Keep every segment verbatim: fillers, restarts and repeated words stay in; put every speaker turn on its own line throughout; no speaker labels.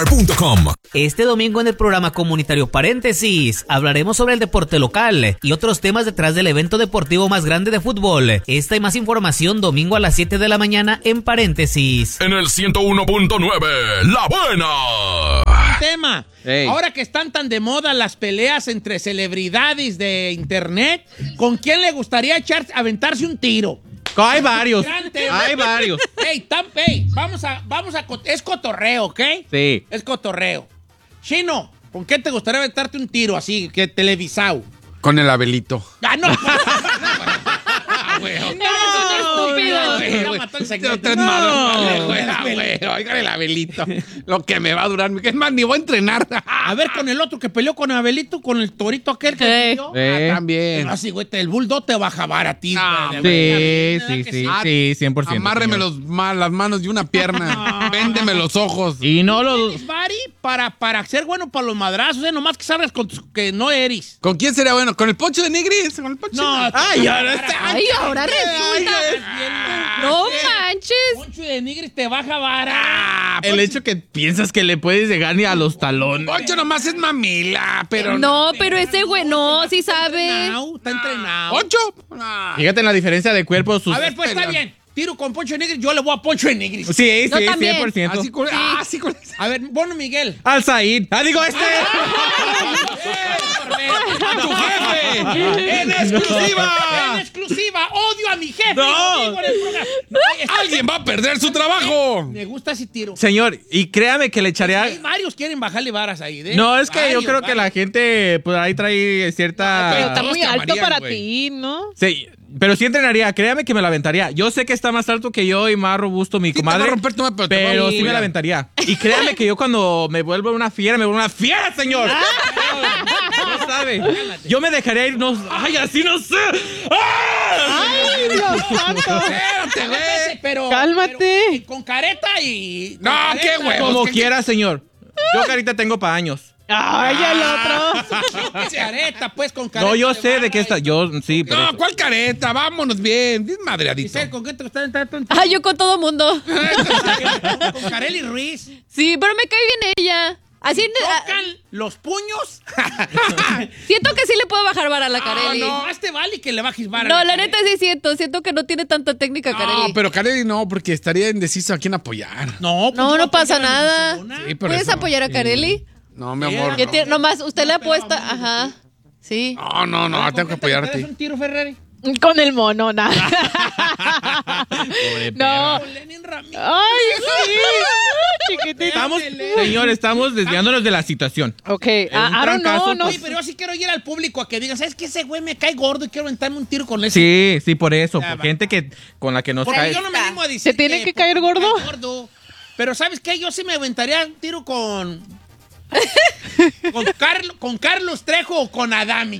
star punto com.
Este domingo en el programa comunitario Paréntesis hablaremos sobre el deporte local y otros temas detrás del evento deportivo más grande de fútbol. Esta y más información domingo a las siete de la mañana en Paréntesis.
En el ciento uno punto nueve, La Buena.
Tema. Hey. Ahora que están tan de moda las peleas entre celebridades de internet, ¿con quién le gustaría echar, aventarse un tiro?
Hay varios. Hay varios.
Hey, tam, hey, vamos a, vamos a, es cotorreo, ¿ok?
Sí.
Es cotorreo. Chino, ¿con qué te gustaría aventarte un tiro así, que televisado?
Con el Abelito.
Ah, no.
Oigan el Abelito. Lo que me va a durar. Es más, ni voy a entrenar.
A ver, con el otro que peleó con Abelito, con el torito aquel que peleó.
Eh. Ah, también.
Así, güey, el bulldog te va a jabar a ti.
Ah, sí, sí, sí, sí, cien por ciento.
Amárreme los, las manos y una pierna. Véndeme los ojos.
Y no los...
Bari, para, para ser bueno para los madrazos, ¿eh? Nomás que sabes con tus, que no eres.
¿Con quién sería bueno? ¿Con el Poncho de Nigris? ¿Con el Poncho?
No.
Ay, ahora está.
Ay, ahora resulta. No manches.
Poncho de Nigris te va a jabar. Ah,
el hecho que piensas que le puedes llegar ni a los talones.
Poncho nomás es mamila, pero...
No, pero ese güey, no, sí sabe.
Está entrenado. Está entrenado.
¿Poncho?
Ah. Fíjate en la diferencia de cuerpo. Sus...
A ver, pues está bien. Tiro con Poncho de Nigris, yo le voy a Poncho de Nigris.
Sí, sí,
yo
cien por ciento.
Así con...
Sí.
Ah, así con...
A ver, bueno, Miguel.
Al Said. Ah, digo este.
¡A tu jefe! ¡En exclusiva!
¡En exclusiva! ¡Odio a mi jefe!
No.
En el programa.
¡Alguien va a perder su trabajo!
Me gusta ese tiro.
Señor, y créame que le echaría...
Hay varios quieren bajarle varas ahí. ¿eh?
No, es que
varios,
yo creo
varios.
que la gente pues ahí trae cierta...
Pero está
todos
muy
te
alto
amarían,
para
güey.
ti, ¿no?
Sí, pero sí entrenaría, créame que me la aventaría. Yo sé que está más alto que yo y más robusto mi
Sí, te
comadre.
va a romper tu madre, pero te va a
pero sí
cuidar.
me la aventaría. Y créame que yo cuando me vuelvo una fiera, me vuelvo una fiera, señor. No sabe. Yo me dejaría ir, no... Ay, así no sé.
Ay, Dios santo.
Espérate, güey.
Pero,
Cálmate.
pero, con careta y...
No,
con
qué
careta.
huevos.
Como
¿qué-
quiera, señor. Yo carita tengo para años.
Ay, el otro.
Con careta, pues, con careta.
No, yo
de
sé de
barra
qué está.
y-
Yo sí, pero...
No, ¿cuál careta? Vámonos bien. Bien madreadito.
Giselle, ¿con qué te gusta entrar tú?
Ay, yo con todo mundo.
Con Kareli Ruiz.
Sí, pero me cae bien ella. Así ah,
Tocan los puños.
siento que sí le puedo bajar vara a la Kareli.
No,
No,
más te vale que le bajes vara.
la neta sí siento. Siento que no tiene tanta técnica,
No,
Kareli.
pero Kareli no, porque estaría indeciso a quién apoyar.
No, pues
No,
yo
no
apoyo
pasa
a la
nada.
ninguna.
Sí, pero
¿Puedes
eso-
apoyar a Kareli?
No, mi amor.
Que
No,
tiene- nomás, usted le apuesta. Ajá. Sí.
no, no, no, tengo que apoyarte.
¿Es un tiro, Ferrari?
Con el mono, nada. No.
Con Lenin Ramírez.
Ay, sí. Chiquitito.
Estamos, señor, estamos desviándonos de la situación.
Ok.
un
Ah, I don't
trancazo,
know, no.
Oye, pero yo sí quiero ir al público a que digan, ¿sabes qué? Ese güey me cae gordo y quiero aventarme un tiro con ese.
Sí, sí, por eso.
Ya
Por
va.
gente que con la que nos
Porque
cae.
yo no me animo a decir.
¿Se tiene que
porque
caer
me
gordo?
cae gordo. Pero ¿sabes qué? Yo sí me aventaría un tiro con... con, Carlo- con Carlos Trejo o con Adami.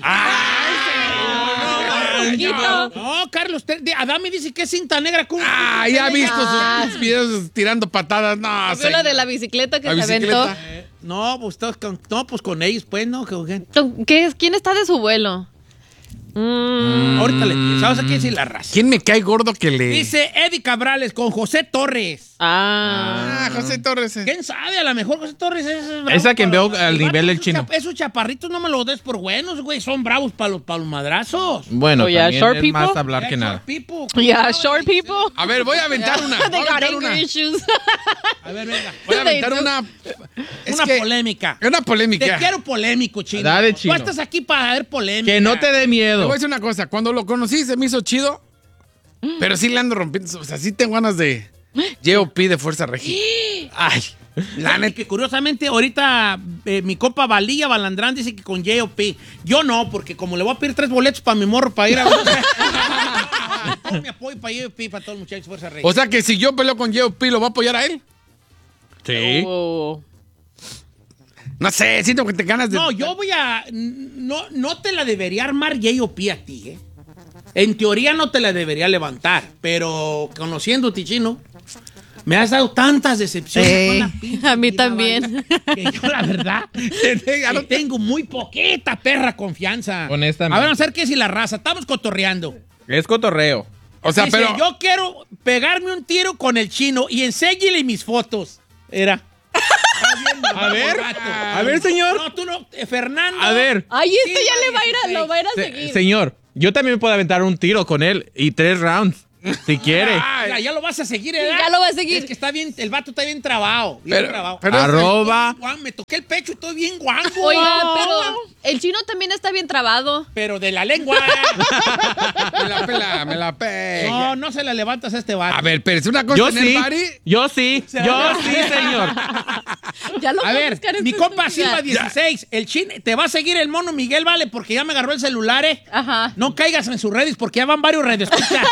Amiguito.
No, Carlos Trejo. Adami dice que es cinta negra. ¿Cómo?
Ah, ya he visto
Ah.
sus videos tirando patadas. No,
Vio la de la bicicleta que
La
se
bicicleta.
aventó.
Eh, no, pues, todos con, no, pues con ellos, pues, ¿no? Que-
¿Qué es? ¿Quién está de su vuelo? Mm.
Ahorita le pienso. Vamos a decir la raza.
¿Quién me cae gordo que le...?
Dice Eddie Cabrales con José Torres.
Ah.
Ah, José Torres. eh.
¿Quién sabe? A lo mejor José Torres es... bravo
Es a quien
para
veo
los-
al
el
nivel
vato,
del
esos
chino.
chap- Esos chaparritos no me los des por buenos, güey. Son bravos para los, para los madrazos.
Bueno,
Oh, yeah,
también
short
es
people.
más hablar que
Yeah,
nada.
short people.
Yeah, short people.
A ver, voy a aventar una. Voy
They
a
got
aventar
anger
una.
issues.
A ver, venga.
Voy a aventar
They do.
una. Es
Una
que-
polémica.
Una
Te
polémica.
quiero polémico, chino.
Dale, chino.
Tú estás aquí para ver polémica.
Que no te dé
Te
miedo.
voy a decir una cosa. Cuando lo conocí se me hizo chido. Pero sí le ando rompiendo. O sea, sí tengo ganas de. J O P de Fuerza Regia. Ay.
La neta, que curiosamente ahorita eh, mi copa Valía Balandrán dice que con J O P. Yo no, porque como le voy a pedir tres boletos para mi morro para ir a ver. Todo mi apoyo para J O P, para todos los muchachos de Fuerza Regia.
O sea que si yo peleo con J O P, ¿lo va a apoyar a él?
Sí.
Oh.
No sé, siento que te ganas de.
No, yo voy a. No, no te la debería armar J O P a ti, ¿eh? En teoría no te la debería levantar, pero conociéndote, chino, me has dado tantas decepciones
Sí,
con la pinche
a mí
vida,
también.
vale, que yo, la verdad, que tengo muy poquita perra confianza.
Honestamente.
A ver, vamos a ver qué es si la raza. Estamos cotorreando.
Es cotorreo.
O sea,
Dice,
pero.
yo quiero pegarme un tiro con el chino y enséñele mis fotos. Era. Está bien
A ver,
Vato.
a ver, señor.
No, tú no, eh, Fernando.
A ver.
Ay, esto
Sí,
ya le va a ir a,
dieciséis.
lo va a ir a
Se-
seguir.
señor, yo también me puedo aventar un tiro con él y tres rounds, si quiere.
Ya, ya lo vas a seguir, ¿eh?
Ya lo va a seguir.
Es que está bien, el vato está bien trabado. Bien
Pero-
trabado.
pero-
Arroba.
Guau, me toqué el pecho y estoy bien guango.
Oiga, pero el chino también está bien trabado.
Pero de la lengua.
Me la pela, me la pela.
No, no se la levantas a este vato.
A ver, pero es una cosa
Yo
tener
sí,
body.
yo sí, yo sí, señor.
Ya lo
A
va
ver,
buscar
mi
esta
compa
estúpida.
Silva dieciséis, el chin, te va a seguir el mono Miguel, vale, porque ya me agarró el celular, ¿eh?
Ajá.
No caigas en sus redes porque ya van varios redes. Escucha.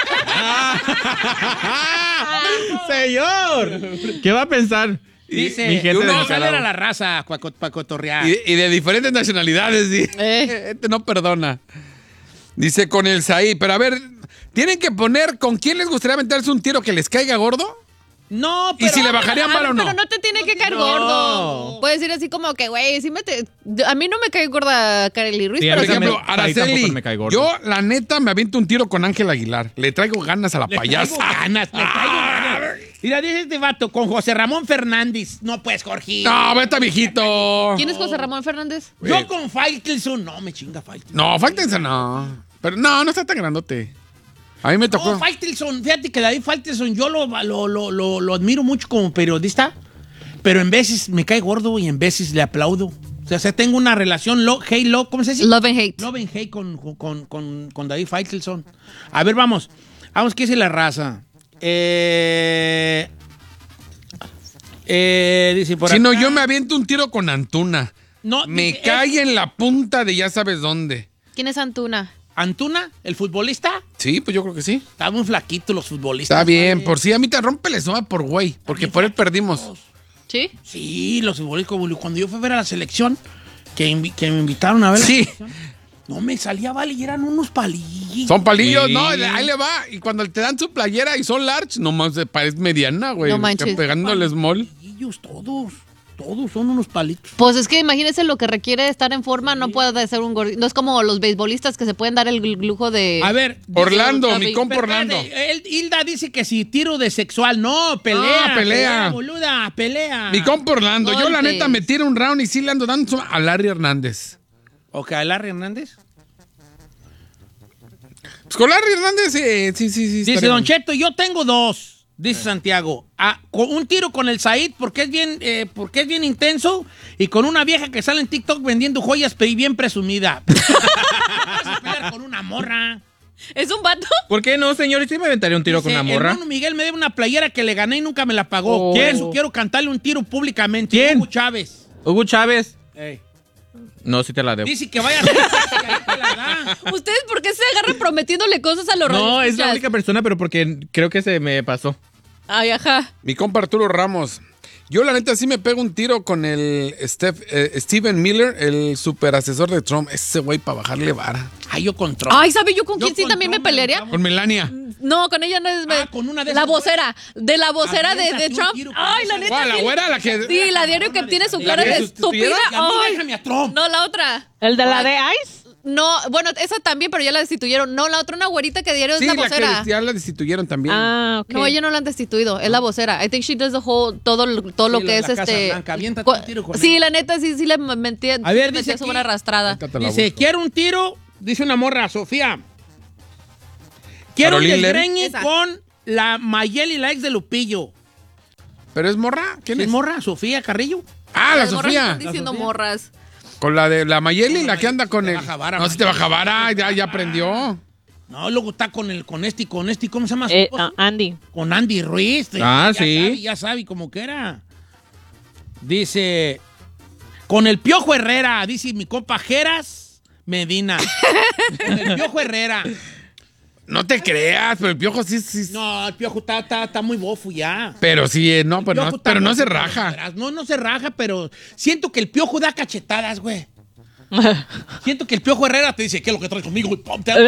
Señor, ¿qué va a pensar?
Dice,
Mi gente
uno
de
va a salir
Nicaragua.
a la raza para cotorrear.
Y, y de diferentes nacionalidades, sí.
Eh.
Este no perdona. Dice con el Saí, pero a ver, tienen que poner con quién les gustaría aventarse un tiro que les caiga gordo.
No,
¿Y
pero...
si le bajarían
Ah,
mal o no?
Pero no te tiene que caer
no.
gordo. Puedes decir así como que, güey, sí me te... A mí no me cae gorda Kareli Ruiz,
Sí, a
pero
Por
mí
sí me-
ejemplo,
Ahí tampoco
Araceli,
me cae gordo.
yo la neta me aviento un tiro con Ángel Aguilar. Le traigo ganas a la
Le
payasa.
traigo ganas, le traigo ganas. Mira, dice este vato, con José Ramón Fernández. No, pues, Jorge.
No, vete viejito.
¿Quién es José Ramón Fernández?
Yo con Faitelson. No, me chinga Faitelson.
No, fáltense, no. Pero no, no está tan grandote. A mí me tocó.
No, Faitelson, fíjate que David Faitelson yo lo, lo, lo, lo, lo admiro mucho como periodista, pero en veces me cae gordo y en veces le aplaudo. O sea, o sea, tengo una relación lo, hate, love, ¿cómo se dice?
Love and hate.
Love and hate con, con, con, con David Faitelson. A ver, vamos. Vamos, ¿qué dice la raza? Eh, eh, dice por
Si no,
acá.
yo me aviento un tiro con Antuna.
No,
Me
dice,
cae en la punta de ya sabes dónde.
¿Quién es Antuna?
Antuna, el futbolista.
Sí, pues yo creo que sí.
Está muy flaquito los futbolistas.
Está bien,
¿vale?
por si a mí te rompe la suma por güey, porque por él perdimos.
¿Sí?
Sí, los futbolistas. Cuando yo fui a ver a la selección, que, invi- que me invitaron a ver la
Sí.
selección, no me salía, vale, y eran unos palillos.
Son palillos,
Sí.
no, ahí le va. Y cuando te dan su playera y son large, nomás se parece mediana, güey.
No manches.
Que pegándole small.
Palillos, todos. Todos son unos palitos.
Pues es que imagínese lo que requiere estar en forma, no puede ser un gordito. No es como los beisbolistas que se pueden dar el lujo de...
A ver.
Orlando,
David,
mi compa
Pero
Orlando.
espérate, él- Hilda dice que si tiro de sexual. No, pelea.
Ah, pelea.
boluda, pelea.
Mi compa Orlando. Yo la
Golpes.
neta me tiro un round y sí le ando dando a Larry Hernández.
Ok, ¿a Larry Hernández?
Pues con Larry Hernández, sí, sí, sí. sí
Dice
estaría
Don
bien.
Cheto, yo tengo dos. Dice Santiago, ah, con un tiro con el Said porque es bien, eh, porque es bien intenso y con una vieja que sale en TikTok vendiendo joyas pero y bien presumida. Vas a pelear con una morra.
¿Es un vato?
¿Por qué no, señor? ¿Y si me aventaría un tiro
Dice,
con una
el
morra?
mono Miguel me debe una playera que le gané y nunca me la pagó.
Oh.
¿Quién? Quiero cantarle un tiro públicamente.
¿Quién?
Hugo Chávez.
Hugo Chávez.
Ey.
No, sí te la debo.
Dice que vaya a hacer y ahí te la da.
¿Ustedes por qué se agarran prometiéndole cosas a los
No, es la
radioescuchas?
única persona, pero porque creo que se me pasó.
Ay, ajá.
Mi compa Arturo Ramos. Yo la neta sí me pego un tiro con el Steph- eh, Steven Miller, el super asesor de Trump. Ese güey para bajarle vara.
Ay, yo controlo.
Ay, ¿sabe yo con
Yo
quién sí
con
también me
Trump me
pelearía?
la
Con Melania.
No, con ella no es...
Ah, con una de
la
esas
vocera. De la vocera de, de
Aviéntate un
Trump.
tiro con
Ay,
esa
la
de-
neta.
¿Cuál, la
sí.
güera, la que-
Sí, la diario que tiene su
¿La
cara
que
de
sustituyeron?
estúpida.
Y a mí
Ay.
déjame a Trump.
No, la otra.
¿El de la de Ice?
No, bueno, esa también, pero ya la destituyeron. No, la otra, una güerita que diario
Sí,
es la
la
vocera.
que ya la destituyeron también.
Ah, ok.
No, ella no la han destituido, es la vocera. I think she does the whole, todo, lo- todo
Sí,
lo
lo
que
de
es
la Casa
este.
Blanca. Aviéntate
cu-
un tiro con
sí,
ella.
la neta, sí, sí le mentí.
A ver,
metí
dice
su
aquí-
buena arrastrada.
Ahorita te la
Dice,
busco.
quiero un tiro, dice una morra, Sofía. Quiero un
Caroline Ler.
desgreñe
Esa.
con la Mayeli, la ex de Lupillo.
¿Pero es morra? ¿Quién
¿Es
es?
morra? ¿Sofía Carrillo?
Ah, la
Las morras
Sofía.
están diciendo
La Sofía.
morras.
Con la de la Mayeli, la que anda con
Te
el.
baja vara,
No, si te
Mayeli.
baja vara, ya, ya aprendió.
No, luego está con el, con este, y con este, ¿cómo se llama? su
Eh,
esposo?
ah, Andy.
Con Andy Ruiz.
Ah,
ya
sí.
Sabe, ya sabe cómo que era. Dice, con el Piojo Herrera, dice mi compa Jeras Medina. Con el Piojo Herrera.
No te creas, pero el piojo sí, sí.
No, el Piojo está, está, está muy bofo ya.
Pero sí, eh, no, pues
Piojo
no,
está
pero no
bofo,
se
pero
raja.
verás, No, no se raja, pero siento que el Piojo da cachetadas, güey. Siento que el Piojo Herrera te dice, ¿qué es lo que traes conmigo? Y pum, te-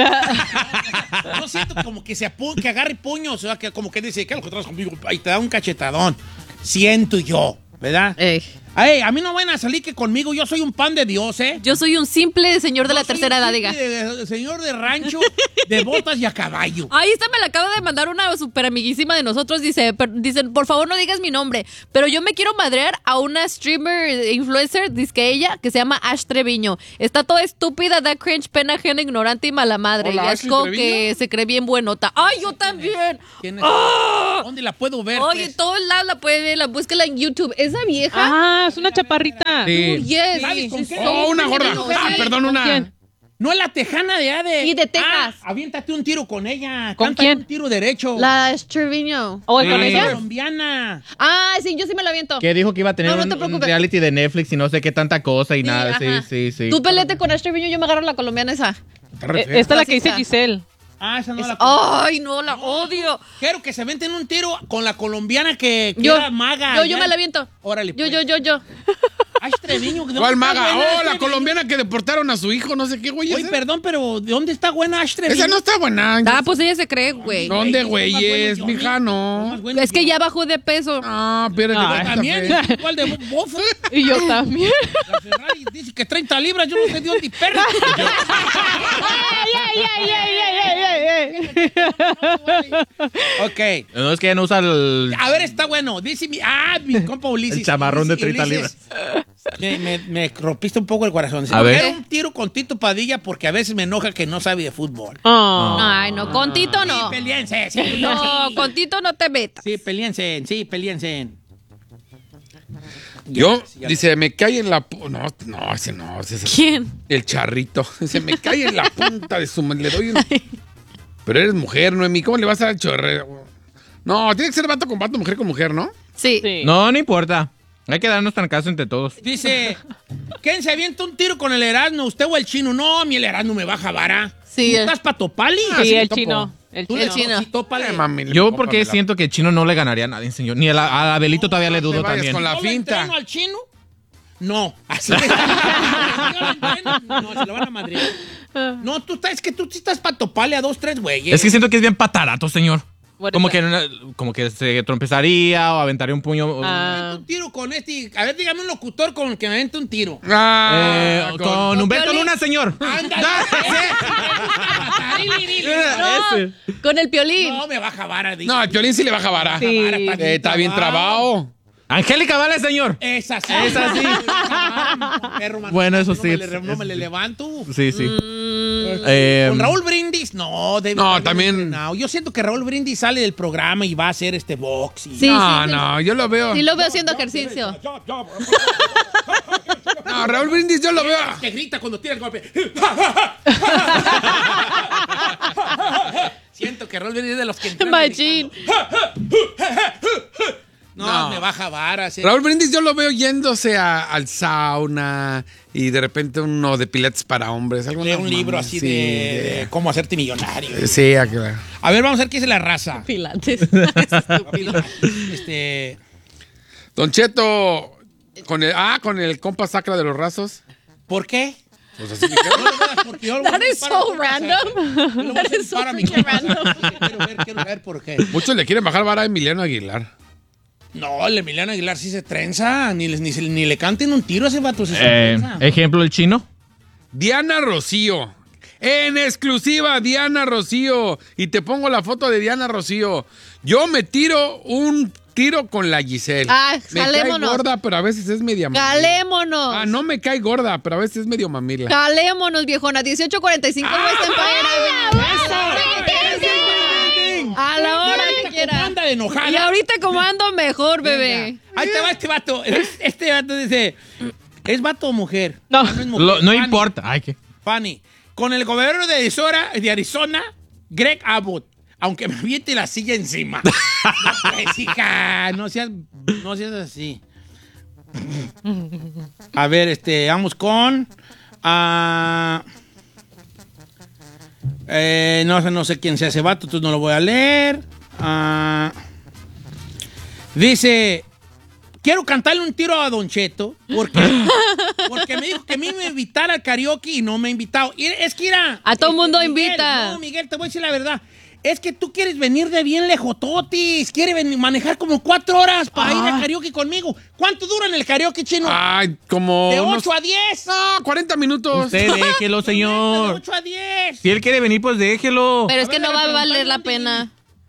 No siento como que se apu que agarre puños, o sea, que como que dice, ¿qué es lo que traes conmigo? Ahí te da un cachetadón. Siento yo. ¿verdad?
Ey.
Ay, a mí no van a salir que conmigo yo soy un pan de Dios, ¿eh?
Yo soy un simple señor de
Yo
la
soy
tercera
un
edad, diga.
simple de- señor de rancho, de botas y a caballo.
Ahí está, me la acaba de mandar una super amiguísima de nosotros. Dice, per- dicen, por favor no digas mi nombre, pero yo me quiero madrear a una streamer influencer, dice que ella, que se llama Ash Treviño. Está toda estúpida, da cringe, pena ajena, ignorante y mala madre.
Hola,
y
Ashley
asco
Treviño.
que se cree bien buenota. ¡Ay, yo también!
¿Quién es?
¡Ah!
¿Dónde la puedo ver?
Oye,
pues?
todos lados la puede ver, la búsquela en YouTube. ¿Esa vieja?
Ah, es una chaparrita.
Sí.
Uy, yes.
¿Sabes con qué?
Oh, una gorda.
Sí.
Ah, perdón, una.
quién?
No es la tejana de allá de...
Sí, de Texas.
Ah, aviéntate un tiro con ella.
¿Con
Cántale
quién?
un tiro derecho.
La Ash Treviño.
¿O
Sí.
con ella?
Colombiana.
Ah, sí, yo sí me la aviento.
Que dijo que iba a tener
No, no
un-
te
un,
preocupes.
reality de Netflix y no sé qué tanta cosa y
Sí,
nada.
ajá.
Sí, sí, sí.
Tú pelete con Ash Treviño, yo me agarro la colombiana esa.
Está re
Eh,
fea.
Esta es la que dice
Clásica.
Giselle.
Ah, esa no
Es-
la...
Ay, no, la odio.
Quiero que se venten un tiro con la colombiana que, que
Yo,
era maga.
yo, yo
allá.
me la aviento.
Órale,
Yo,
pues.
yo, yo, yo.
Ay, Treviño. ¿de
¿Cuál
dónde está
maga?
buena
Oh,
Ash
la
Treviño?
colombiana que deportaron a su hijo, no sé qué, güey.
Oye,
esa.
perdón, pero ¿de dónde está buena Ash Treviño?
Esa no está buena.
Ah, pues ella se cree, güey.
¿Dónde,
Güey, son más
güeyes?
buenos
Mija,
Johnny. Son
no.
más buenos
Es que
Johnny.
ya bajó de peso.
Ah, pero
Ah,
está
También,
fea.
igual de bofa.
Y yo también.
La Ferrari dice que treinta libras, yo no sé de dónde perra. Ok.
No es que ella no usa el.
A ver, está bueno. Dice mi. Ah, mi compa Ulises.
El chamarrón de
Ulises-
treinta
Ulises, Me, me, me rompiste un poco el corazón.
A ver.
Quiero un tiro con Tito Padilla porque a veces me enoja que no sabe de fútbol.
Oh.
Ay, no, con Tito no.
Sí, peleense. Sí,
No,
sí.
con Tito no te metas.
Sí, peleense. Sí, peleense.
Yo, dice, me cae en la... pu- No, no, ese no, ese es el,
¿Quién?
el charrito. Dice, me cae en la punta de su... Le doy un... Pero eres mujer, Noemí, ¿cómo le vas a dar el chorreo? No, tiene que ser vato con vato, mujer con mujer, ¿no?
Sí.
Sí.
No, no importa. Hay que darnos trancazo entre todos.
Dice, ¿quién se avienta un tiro con el Erasmo? ¿Usted o el chino? No, mi el Erasmo me baja vara.
Sí,
¿Tú
el-
estás pa' topali?
Sí,
sí,
el
topo.
chino. El
Tú
chino.
le chino. Sí, tópale.
Eh, mami, le
Yo
pongo
porque
Pamela.
siento que el chino no le ganaría a nadie, señor. Ni a, la- a Abelito todavía le
te
dudo
vayas
también.
con la
¿No lo
finta.
entreno al chino? No. Así es. No, se lo van a madrear. No, tú estás, es que tú sí estás pa' topale a dos, tres güeyes.
Es que siento que es bien patarato, señor.
Bueno,
Como
está-
que, una- como que se trompezaría o aventaría un puño.
Ah.
Un tiro con este. A ver, dígame un locutor con el que me avente un tiro.
Ah,
Eh, con Humberto
Piolín.
Luna, señor.
Ándale.
No,
Ese.
con el piolín.
No, me baja vara. dice.
No, al Piolín sí le baja vara.
Sí.
Vara, está
Eh, está bien trabado.
Angélica Vale, señor.
Es así.
Es así.
Perro, man.
Bueno, eso
No
sí,
me
es-
le- no me le levanto.
Sí, sí.
Mm,
Eh,
Con Raúl Brindis, no, David,
No,
David,
también-
no. Yo siento que Raúl Brindis sale del programa y va a hacer este box. Y...
Sí,
No,
sí, sí.
no, yo lo veo.
Sí lo veo haciendo ejercicio.
No, Raúl Brindis yo lo veo.
Que grita cuando tira el golpe. Siento que Raúl Brindis es de los que entrenan
Machín.
gritando. No,
No.
me baja varas.
Raúl Brindis yo lo veo yéndose a- al sauna y de repente uno de pilates para hombres. Algo
Lee
no,
un libro
mames,
así
sí,
de, de cómo hacerte millonario.
Sí, a que-
A ver, vamos a ver qué dice la raza.
Pilates.
Este,
Don Cheto, con el, ah, con el compa sacra de los rasos.
¿por qué?
Pues así me quedo.
No lo veas porque yo lo voy a
That is
hacer para
so
mi compa
random.
Sacra. Yo lo voy a
That
hacer
is so
para mi
freaking
compa
random.
Sacra. Quiero ver, quiero ver por qué.
Muchos le quieren bajar vara a Emiliano Aguilar.
No, el Emiliano Aguilar sí se trenza. Ni, les- ni, se- ni le canten un tiro a ese vato. Se
eh,
trenza.
ejemplo, el chino.
Diana Rocío. En exclusiva, Diana Rocío. Y te pongo la foto de Diana Rocío. Yo me tiro un tiro con la Giselle.
Ah,
me cae
jalémonos.
gorda, pero a veces es media mamila.
Calémonos.
Ah, no me cae gorda, pero a veces es medio mamila.
Calémonos, viejona. dieciocho cuarenta y cinco West Empire Avenue. A la hora que
¿Cómo
quiera.
anda de enojada?
Y ahorita como ando mejor, bebé.
Ahí te va este vato. Es- Este vato dice, ¿es vato o mujer?
No.
Ah, es mujer.
Lo- no
Fanny,
importa. Ay, ¿qué?
Fanny, con el gobernador de Arizona, de Arizona, Greg Abbott, aunque me aviente la silla encima. No, pues, hija, no seas, no seas así. A ver, este, vamos con... ah, eh, no, sé- no sé quién sea ese vato, entonces no lo voy a leer. Ah, dice... Quiero cantarle un tiro a Don Cheto porque, porque me dijo que a mí me invitara al karaoke y no me ha invitado. Y es que era...
A todo mundo
Miguel,
invita.
No, Miguel, te voy a decir la verdad. Es que tú quieres venir de bien lejototis. Quieres venir, manejar como cuatro horas para
Ah.
ir a karaoke conmigo. ¿Cuánto dura en el karaoke, chino?
Ay, como.
de
unos-
ocho a diez.
No, cuarenta minutos.
Usted déjelo,
De
señor.
ocho a diez.
Si él quiere venir, pues déjelo.
Pero es
A
que
ver,
no va a
pero
valer la
¿dónde
pena.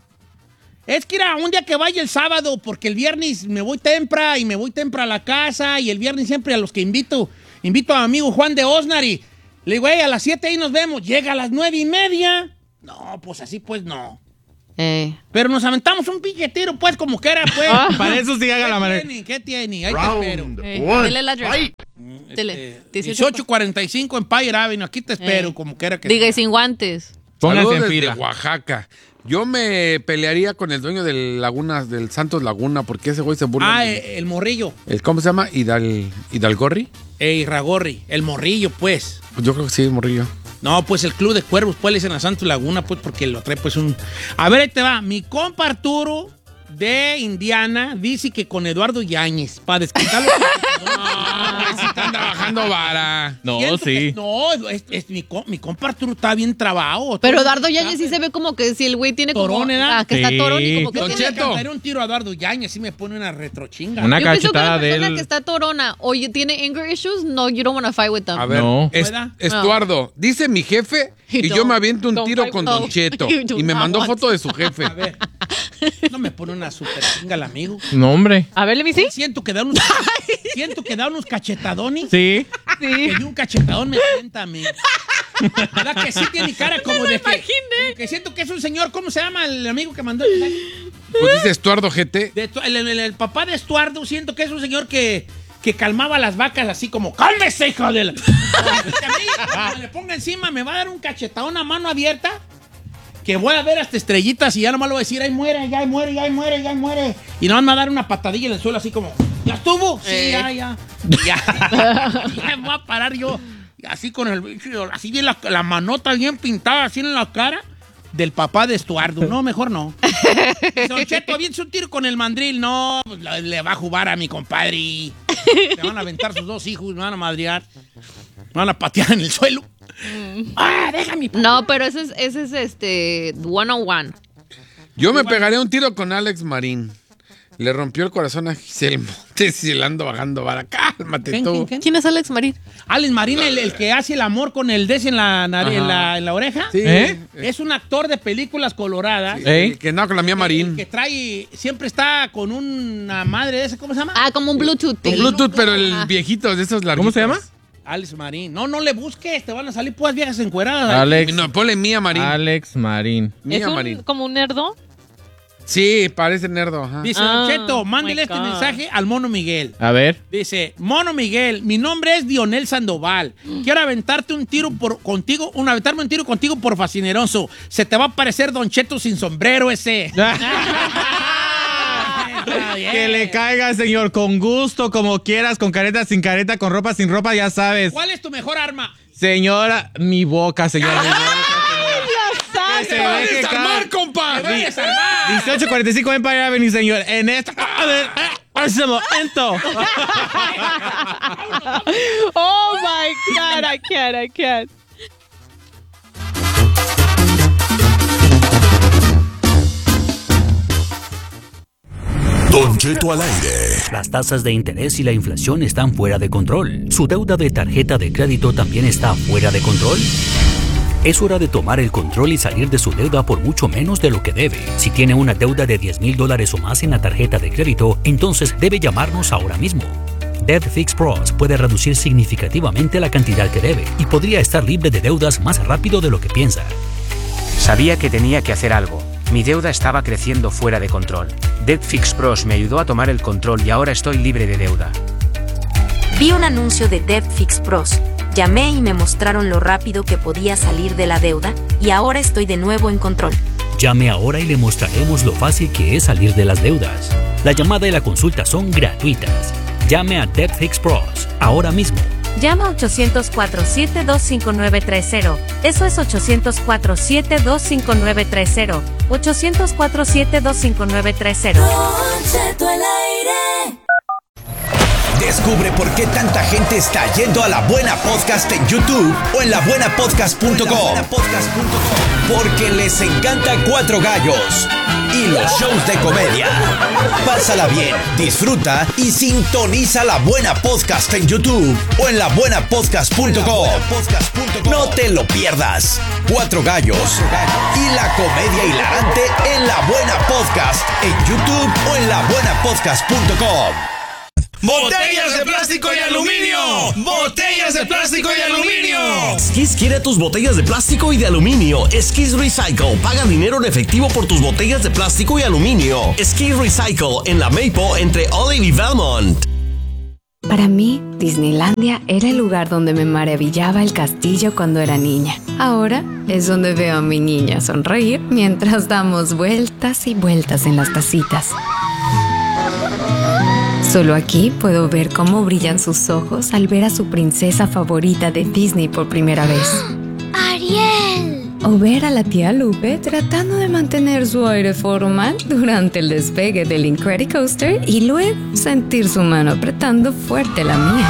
Es que era un día que vaya el sábado, porque el viernes me voy temprano y me voy temprano a la casa. Y el viernes siempre a los que invito, invito a mi amigo Juan de Osnar y le digo, güey, a las siete ahí nos vemos. Llega a las nueve y media. No, pues así pues no.
Eh.
Pero nos aventamos un pinche tiro, pues, como que era, pues.
Para eso sí haga la
¿Qué
manera.
tiene? ¿Qué tiene? Ahí te espero.
eh. Dile el address. Dile.
Este,
dieciocho.
dieciocho cuarenta y cinco Empire Avenue. Aquí te espero,
Eh.
como que era que.
Diga, y sin guantes.
Pónganse
Saludos
en
desde
fila.
Oaxaca. Yo me pelearía con el dueño del Laguna, del Santos Laguna, porque ese güey se burla.
Ah,
de mí.
eh, el morrillo.
El- ¿Cómo se llama? Hidal, Hidalgorri.
Ey, Ragorri. El morrillo, pues.
Pues yo creo que sí, morrillo.
No, pues el Club de Cuervos, pues le dicen a Santos Laguna, pues porque lo trae, pues un. A ver, ahí te va. Mi compa Arturo de Indiana dice que con Eduardo Yáñez, para desquitarlo.
Ay, sí están trabajando vara.
No,
Siento
sí.
que- no, es, es mi, com- mi compa Arturo está bien trabado.
Pero Eduardo Yáñez sí se ve como que si el güey tiene como...
Torón, ¿verdad?
Ah, que
Sí.
está torón y como que
Don
Yo
tiene...
le
Cheto.
cantaré un tiro a Eduardo Yáñez, sí me pone una retrochinga.
Una
Yo pienso que
cachetada
una
de
persona
él.
que está torona o you- tiene anger issues, no, you don't want to fight with them.
A ver,
No.
Es-
¿Pueda?
Estuardo, dice mi jefe
You
y yo
don't-
me aviento un
don't
tiro
fight
con
with-
Don
No,
Cheto.
you do
Y me
not
mandó
want
foto de su jefe.
A ver. No me pone una super chinga el amigo.
No, hombre.
A ver, let me see.
Siento que da unos, siento que da unos cachetadones.
Sí.
Sí.
Que de un cachetadón me sienta a mí. ¿Verdad que sí tiene cara como de que, como que siento que es un señor? ¿Cómo se llama el amigo que mandó el mensaje?
Pues dice Estuardo G T.
De Estu- el, el- el papá de Estuardo, siento que es un señor que, que calmaba a las vacas así como, ¡cálmese, hijo de la! Que a mí, cuando le ponga encima, me va a dar un cachetadón a mano abierta, que voy a ver hasta estrellitas y ya nomás le voy a decir, ¡ay, muere, ya muere, ya muere, ya muere! Y nomás me va a dar una patadilla en el suelo así como, ¿ya estuvo? Sí,
Eh.
ya, ya. Ya. Ya me voy a parar yo, así con el, así bien la, la manota bien pintada, así en la cara. Del papá de Estuardo. No, mejor no. Don Cheto, aviéntese un tiro con el mandril. No, pues, le le va a jugar a mi compadre. Le van a aventar sus dos hijos, me van a madrear. Me van a patear en el suelo. ¡Ah, déjame!
No, pero ese es, ese es este one on one.
Yo me pegaría un tiro con Alex Marín. Le rompió el corazón a Giselle Montes y le ando bajando vara. Cálmate
¿Quién,
tú.
quién, quién?
¿Quién es Alex Marín?
Alex Marín, el, el que hace el amor con el des en la, nariz- en la, en la oreja.
Sí.
¿Eh?
Es un actor de películas coloradas.
¿Eh?
Que no, con la mía Marín.
Que trae, siempre está con una madre de esa, ¿cómo se llama?
Ah, como un Bluetooth.
Un Bluetooth, pero el
Ajá.
viejito de esos largos.
¿Cómo se llama?
Alex Marín. No, no le busques, te van a salir pues viejas encueradas.
Alex.
No, ponle Mía Marín.
Alex Marín.
Mía
¿Es un,
Marín.
como un nerdo?
Sí, parece nerdo. Ajá.
Dice,
Ah,
Don Cheto,
oh
mándele
my
este
God.
mensaje al Mono Miguel.
A ver.
Dice, Mono Miguel, mi nombre es Dionel Sandoval. Quiero aventarte un tiro por contigo, un aventarme un tiro contigo por fascineroso. Se te va a parecer Don Cheto sin sombrero ese.
Que le caiga, señor, con gusto, como quieras, con careta, sin careta, con ropa, sin ropa, ya sabes.
¿Cuál es tu mejor arma?
Señora, mi boca, señor. Mi boca, que se
¡Te va a
deje
desarmar,
caer.
compa!
¡Te voy a desarmar!
dieciocho cuarenta y cinco Empire Avenue, señor. En esta. A ver, en ese momento.
Oh my God, I can't, I can't.
Don Cheto al aire.
Las tasas de interés y la inflación están fuera de control. ¿Su deuda de tarjeta de crédito también está fuera de control? Es hora de tomar el control y salir de su deuda por mucho menos de lo que debe. Si tiene una deuda de diez mil dólares o más en la tarjeta de crédito, entonces debe llamarnos ahora mismo. Debt Fix Pros puede reducir significativamente la cantidad que debe y podría estar libre de deudas más rápido de lo que piensa.
Sabía que tenía que hacer algo. Mi deuda estaba creciendo fuera de control. Debt Fix Pros me ayudó a tomar el control y ahora estoy libre de deuda.
Vi un anuncio de Debt Fix Pros. Llamé y me mostraron lo rápido que podía salir de la deuda y ahora estoy de nuevo en control.
Llame ahora y le mostraremos lo fácil que es salir de las deudas. La llamada y la consulta son gratuitas. Llame a Debt Fix Pros ahora mismo.
Llama ochocientos cuatro, siete dos cinco nueve tres cero. Eso es ochocientos cuatro, siete dos cinco nueve tres cero. ochocientos cuatro, siete dos cinco nueve tres cero.
Descubre por qué tanta gente está yendo a La Buena Podcast en YouTube o en la buena podcast punto com. Porque les encanta Cuatro Gallos y los shows de comedia. Pásala bien, disfruta y sintoniza La Buena Podcast en YouTube o en la buena podcast punto com. No te lo pierdas. Cuatro Gallos y la comedia hilarante en La Buena Podcast en YouTube o en la buena podcast punto com.
¡Botellas de plástico y aluminio! ¡Botellas de plástico y aluminio!
Skis quiere tus botellas de plástico y de aluminio. Skis Recycle. Paga dinero en efectivo por tus botellas de plástico y aluminio. Skis Recycle en la Maple entre Olive y Belmont.
Para mí, Disneylandia era el lugar donde me maravillaba el castillo cuando era niña. Ahora es donde veo a mi niña sonreír mientras damos vueltas y vueltas en las tacitas. Solo aquí puedo ver cómo brillan sus ojos al ver a su princesa favorita de Disney por primera vez.
¡Ariel!
O ver a la tía Lupe tratando de mantener su aire formal durante el despegue del Incredicoaster y luego sentir su mano apretando fuerte la mía.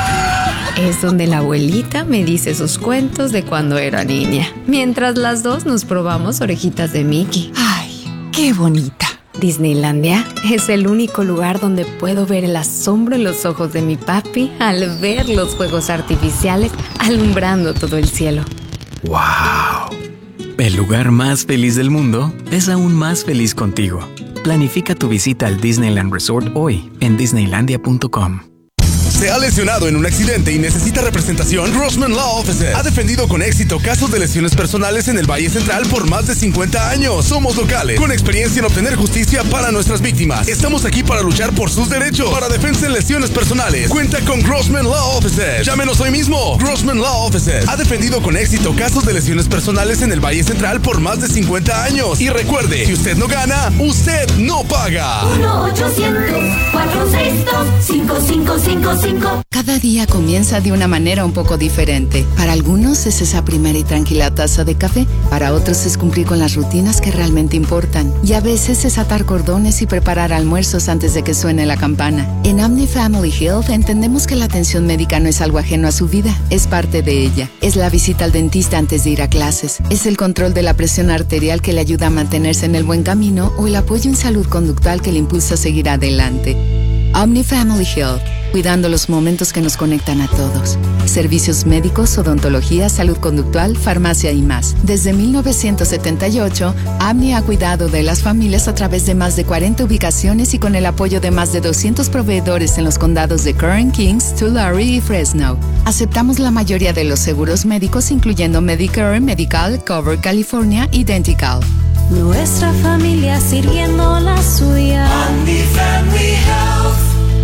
Es donde la abuelita me dice sus cuentos de cuando era niña, mientras las dos nos probamos orejitas de Mickey. ¡Ay, qué bonita! Disneylandia es el único lugar donde puedo ver el asombro en los ojos de mi papi al ver los fuegos artificiales alumbrando todo el cielo.
¡Wow! El lugar más feliz del mundo es aún más feliz contigo. Planifica tu visita al Disneyland Resort hoy en disneylandia punto com.
¿Se ha lesionado en un accidente y necesita representación? Grossman Law Offices ha defendido con éxito casos de lesiones personales en el Valle Central por más de cincuenta años. Somos locales, con experiencia en obtener justicia para nuestras víctimas. Estamos aquí para luchar por sus derechos. Para defensa en lesiones personales, cuenta con Grossman Law Offices. Llámenos hoy mismo. Grossman Law Offices ha defendido con éxito casos de lesiones personales en el Valle Central por más de cincuenta años. Y recuerde, si usted no gana, usted no paga.
uno ochocientos, cuatrocientos sesenta y dos, cinco cinco cinco cinco.
Cada día comienza de una manera un poco diferente. Para algunos es esa primera y tranquila taza de café. Para otros es cumplir con las rutinas que realmente importan. Y a veces es atar cordones y preparar almuerzos antes de que suene la campana. En Omni Family Health entendemos que la atención médica no es algo ajeno a su vida. Es parte de ella. Es la visita al dentista antes de ir a clases. Es el control de la presión arterial que le ayuda a mantenerse en el buen camino o el apoyo en salud conductual que le impulsa a seguir adelante. Omni Family Health, cuidando los momentos que nos conectan a todos. Servicios médicos, odontología, salud conductual, farmacia y más. Desde mil novecientos setenta y ocho, Omni ha cuidado de las familias a través de más de cuarenta ubicaciones y con el apoyo de más de doscientos proveedores en los condados de Kern, Kings, Tulare y Fresno. Aceptamos la mayoría de los seguros médicos, incluyendo Medicare, Medical, Cover California y Dentical.
Nuestra familia sirviendo la suya. Omni Family Health.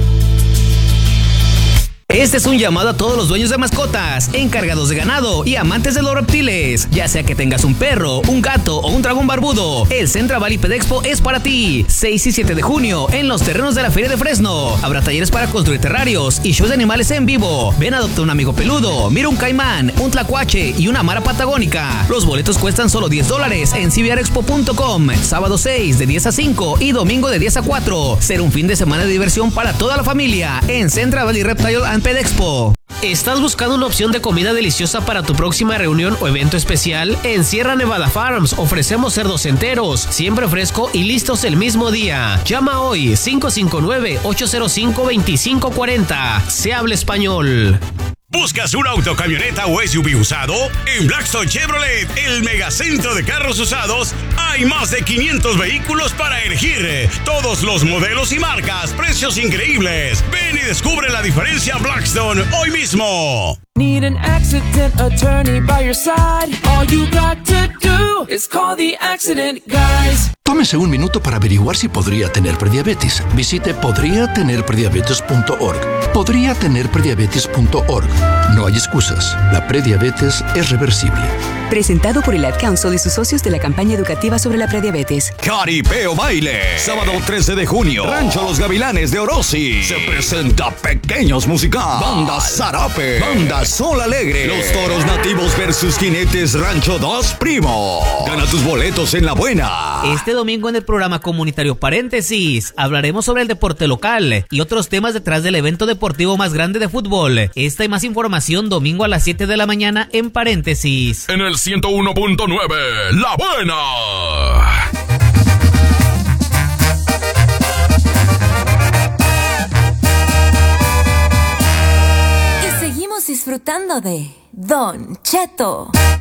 Este es un llamado a todos los dueños de mascotas, encargados de ganado y amantes de los reptiles. Ya sea que tengas un perro, un gato o un dragón barbudo, el Central Valley Pet Expo es para ti. seis y siete de junio en los terrenos de la Feria de Fresno. Habrá talleres para construir terrarios y shows de animales en vivo. Ven, adopta un amigo peludo, mira un caimán, un tlacuache y una mara patagónica. Los boletos cuestan solo diez dólares en c v r expo punto com. Sábado seis de diez a cinco y domingo de diez a cuatro. Será un fin de semana de diversión para toda la familia en Central Valley Reptile and Pet Expo. ¿Estás buscando una opción de comida deliciosa para tu próxima reunión o evento especial? En Sierra Nevada Farms ofrecemos cerdos enteros, siempre fresco y listos el mismo día. Llama hoy cinco cinco nueve, ocho cero cinco, dos cinco cuatro cero. Se habla español.
¿Buscas un auto, camioneta o S U V usado? En Blackstone Chevrolet, el megacentro de carros usados, hay más de quinientos vehículos para elegir. Todos los modelos y marcas, precios increíbles. Ven y descubre la diferencia Blackstone hoy mismo.
Need an accident attorney by your side. All you got to do is call the accident guys.
Tómese un minuto para averiguar si podría tener prediabetes. Visite podría tener prediabetes punto org. podría tener prediabetes punto org. No hay excusas. La prediabetes es reversible.
Presentado por el Ad Council y sus socios de la campaña educativa sobre la prediabetes.
Caripeo Baile. Sábado trece de junio. Rancho Los Gavilanes de Orosi. Se presenta Pequeños Musical. Banda Zarape. Banda Sol Alegre. Los toros nativos versus jinetes Rancho Dos Primo. Gana tus boletos en La Buena.
Este domingo en el programa comunitario Paréntesis hablaremos sobre el deporte local y otros temas detrás del evento deportivo más grande de fútbol. Esta y más información domingo a las siete de la mañana en Paréntesis.
En el ciento uno punto nueve, La Buena.
Y seguimos disfrutando de Don Cheto.